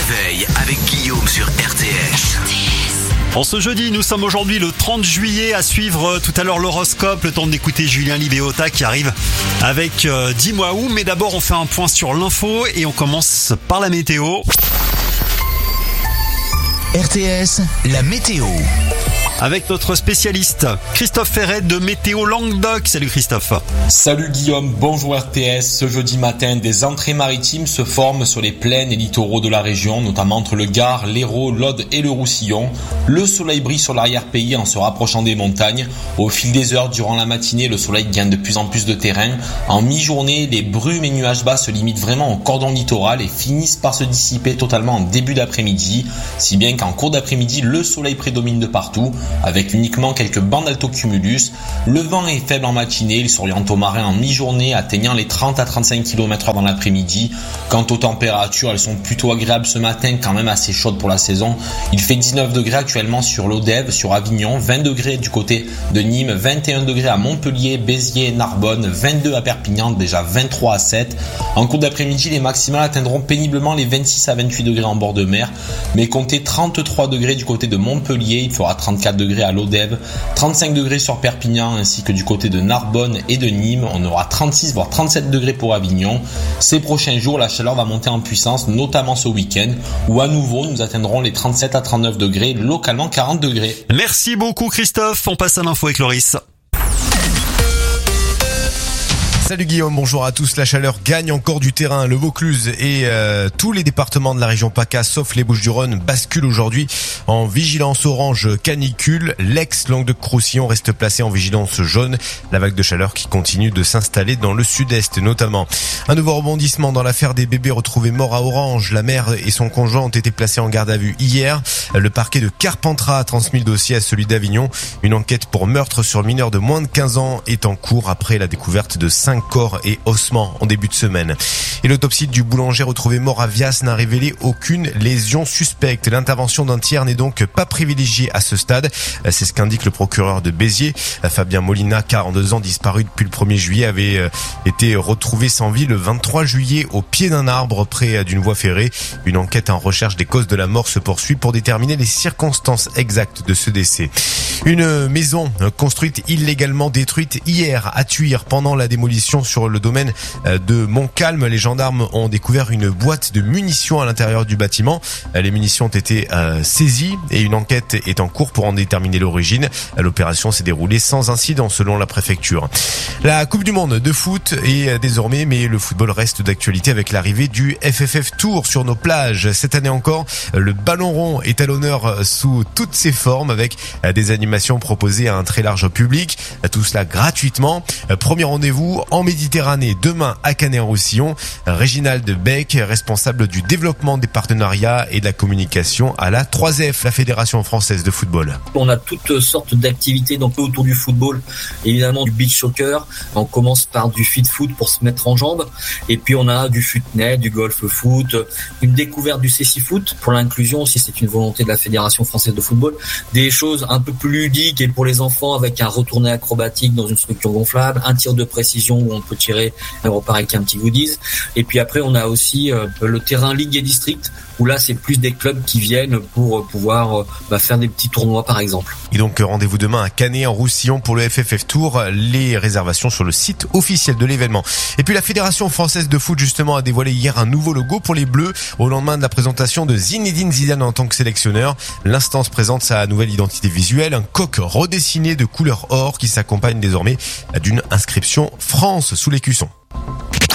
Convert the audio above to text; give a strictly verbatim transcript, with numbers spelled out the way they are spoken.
réveil avec Guillaume sur R T S. En ce jeudi, nous sommes aujourd'hui le trente juillet, à suivre tout à l'heure l'horoscope, le temps d'écouter Julien Libéota qui arrive avec euh, Dis-moi où, mais d'abord on fait un point sur l'info et on commence par la météo. R T S, la météo. Avec notre spécialiste Christophe Ferret de Météo Languedoc. Salut Christophe. Salut Guillaume, bonjour R T S. Ce jeudi matin, des entrées maritimes se forment sur les plaines et littoraux de la région, notamment entre le Gard, l'Hérault, l'Aude et le Roussillon. Le soleil brille sur l'arrière-pays en se rapprochant des montagnes. Au fil des heures, durant la matinée, le soleil gagne de plus en plus de terrain. En mi-journée, les brumes et nuages bas se limitent vraiment au cordon littoral et finissent par se dissiper totalement en début d'après-midi, si bien qu'en cours d'après-midi, le soleil prédomine de partout, avec uniquement quelques bandes d'altocumulus. Le vent est faible en matinée, il s'oriente au marin en mi-journée, atteignant les trente à trente-cinq kilomètres heure dans l'après-midi. Quant aux températures, elles sont plutôt agréables ce matin, quand même assez chaudes pour la saison. Il fait dix-neuf degrés actuellement sur l'Odève, sur Avignon, vingt degrés du côté de Nîmes, vingt et un degrés à Montpellier, Béziers, Narbonne, vingt-deux à Perpignan, déjà vingt-trois à Sète. En cours d'après-midi, les maximales atteindront péniblement les vingt-six à vingt-huit degrés en bord de mer, mais comptez trente-trois degrés du côté de Montpellier, il fera trente-quatre degrés à l'Odève, trente-cinq degrés sur Perpignan ainsi que du côté de Narbonne et de Nîmes. On aura trente-six voire trente-sept degrés pour Avignon. Ces prochains jours, la chaleur va monter en puissance, notamment ce week-end où à nouveau nous atteindrons les trente-sept à trente-neuf degrés, localement quarante degrés. Merci beaucoup Christophe, on passe à l'info avec Loris. Salut Guillaume, bonjour à tous. La chaleur gagne encore du terrain. Le Vaucluse et euh, tous les départements de la région PACA, sauf les Bouches-du-Rhône, basculent aujourd'hui en vigilance orange canicule. L'ex-Languedoc-Roussillon reste placé en vigilance jaune. La vague de chaleur qui continue de s'installer dans le sud-est notamment. Un nouveau rebondissement dans l'affaire des bébés retrouvés morts à Orange. La mère et son conjoint ont été placés en garde à vue hier. Le parquet de Carpentras a transmis le dossier à celui d'Avignon. Une enquête pour meurtre sur mineur de moins de quinze ans est en cours après la découverte de cinq corps et ossements en début de semaine. Et l'autopsie du boulanger retrouvé mort à Vias n'a révélé aucune lésion suspecte. L'intervention d'un tiers n'est donc pas privilégiée à ce stade. C'est ce qu'indique le procureur de Béziers. Fabien Molina, quarante-deux ans, disparu depuis le premier juillet, avait été retrouvé sans vie le vingt-trois juillet au pied d'un arbre près d'une voie ferrée. Une enquête en recherche des causes de la mort se poursuit pour déterminer les circonstances exactes de ce décès. Une maison construite illégalement détruite hier à Thuir pendant la démolition sur le domaine de Montcalm. Les gendarmes ont découvert une boîte de munitions à l'intérieur du bâtiment. Les munitions ont été euh, saisies et une enquête est en cours pour en déterminer l'origine. L'opération s'est déroulée sans incident selon la préfecture. La Coupe du Monde de foot est désormais, mais le football reste d'actualité avec l'arrivée du F F F Tour sur nos plages. Cette année encore, le ballon rond est à l'honneur sous toutes ses formes avec des animations proposées à un très large public. Tout cela gratuitement. Premier rendez-vous en Méditerranée demain à Canet-en-Roussillon. Réginald Beck, responsable du développement des partenariats et de la communication à la trois F, la Fédération française de football. On a toutes sortes d'activités donc autour du football, évidemment du beach soccer. On commence par du fit foot pour se mettre en jambes, et puis on a du futnet, du golf foot, une découverte du céci foot pour l'inclusion aussi, c'est une volonté de la Fédération française de football. Des choses un peu plus ludiques et pour les enfants avec un retourné acrobatique dans une structure gonflable, un tir de précision où on peut tirer et on repart avec un petit goodies. Et puis après, on a aussi euh, le terrain Ligue et District, où là, c'est plus des clubs qui viennent pour euh, pouvoir euh, bah, faire des petits tournois, par exemple. Et donc, rendez-vous demain à Canet-en-Roussillon pour le F F F Tour. Les réservations sur le site officiel de l'événement. Et puis, la Fédération française de foot, justement, a dévoilé hier un nouveau logo pour les Bleus au lendemain de la présentation de Zinedine Zidane en tant que sélectionneur. L'instance présente sa nouvelle identité visuelle, un coq redessiné de couleur or qui s'accompagne désormais d'une inscription France sous l'écusson.